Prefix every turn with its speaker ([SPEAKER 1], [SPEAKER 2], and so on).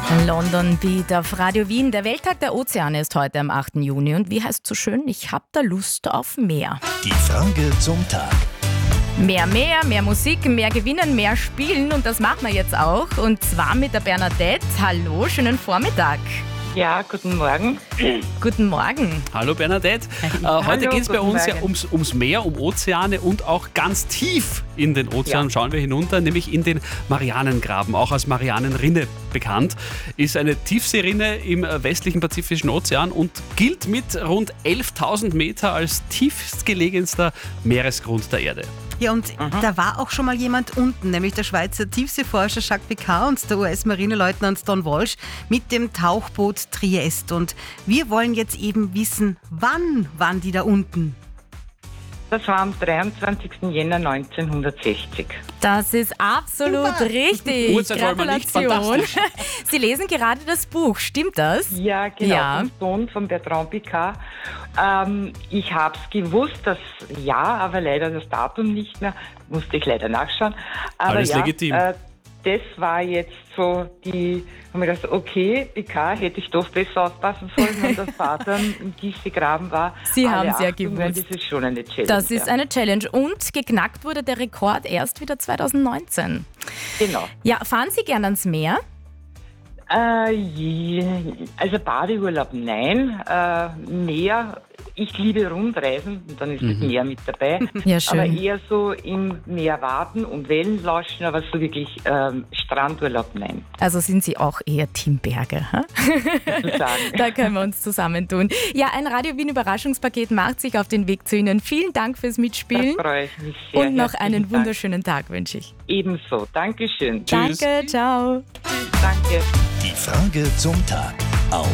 [SPEAKER 1] London Beat auf Radio Wien. Der Welttag der Ozeane ist heute am 8. Juni. Und wie heißt so schön? Ich hab da Lust auf mehr.
[SPEAKER 2] Die Frage zum Tag.
[SPEAKER 1] Mehr Musik, mehr gewinnen, mehr spielen. Und das machen wir jetzt auch. Und zwar mit der Bernadette. Hallo, schönen Vormittag.
[SPEAKER 3] Ja, guten Morgen.
[SPEAKER 1] Guten Morgen.
[SPEAKER 4] Hallo Bernadette. Heute geht es bei uns ja ums Meer, um Ozeane und auch ganz tief in den Ozean schauen wir hinunter, nämlich in den Marianengraben, auch als Marianenrinne bekannt. Ist eine Tiefseerinne im westlichen Pazifischen Ozean und gilt mit rund 11.000 Meter als tiefstgelegenster Meeresgrund der Erde.
[SPEAKER 5] Ja, und da war auch schon mal jemand unten, nämlich der Schweizer Tiefseeforscher Jacques Picard und der US-Marineleutnant Don Walsh mit dem Tauchboot Trieste. Und wir wollen jetzt eben wissen, wann waren die da unten?
[SPEAKER 3] Das war am 23. Jänner 1960.
[SPEAKER 1] Das ist absolut richtig.
[SPEAKER 4] Uhrzeit wollen wir nicht,
[SPEAKER 1] Gratulation.
[SPEAKER 4] fantastisch.
[SPEAKER 1] Sie lesen gerade das Buch, stimmt das?
[SPEAKER 3] Ja, genau,
[SPEAKER 1] Ja.
[SPEAKER 3] vom Sohn von Bertrand Picard. Ich habe es gewusst, das Jahr, aber leider das Datum nicht mehr. Musste ich leider nachschauen. Aber
[SPEAKER 4] Alles
[SPEAKER 3] ja,
[SPEAKER 4] legitim.
[SPEAKER 3] Das war jetzt so haben wir gedacht, okay, Picard hätte ich doch besser aufpassen sollen, wenn das Vater im Tiefseegraben war.
[SPEAKER 1] Sie haben es ja
[SPEAKER 3] Achtung, weil
[SPEAKER 1] gewusst.
[SPEAKER 3] Das ist schon eine Challenge.
[SPEAKER 1] Das ist eine Challenge. Und geknackt wurde der Rekord erst wieder 2019.
[SPEAKER 3] Genau.
[SPEAKER 1] Ja, fahren Sie gern ans Meer?
[SPEAKER 3] Also Badeurlaub nein, Meer, ich liebe Rundreisen und dann ist das Meer mit dabei.
[SPEAKER 1] Ja, schön.
[SPEAKER 3] Aber eher so im Meer warten und Wellen lauschen, aber so wirklich Strandurlaub nein,
[SPEAKER 1] Also sind Sie auch eher Team Berge, hä?
[SPEAKER 3] sozusagen.
[SPEAKER 1] Da können wir uns zusammentun. Ja, ein Radio Wien Überraschungspaket macht sich auf den Weg zu Ihnen. Vielen Dank fürs
[SPEAKER 3] Da
[SPEAKER 1] Mitspielen
[SPEAKER 3] freue ich mich sehr.
[SPEAKER 1] und noch
[SPEAKER 3] Herzlichen
[SPEAKER 1] einen
[SPEAKER 3] Dank.
[SPEAKER 1] wunderschönen Tag wünsche ich.
[SPEAKER 3] Ebenso, Dankeschön.
[SPEAKER 4] Tschüss.
[SPEAKER 1] Danke, ciao.
[SPEAKER 3] Danke.
[SPEAKER 2] Die Frage zum Tag.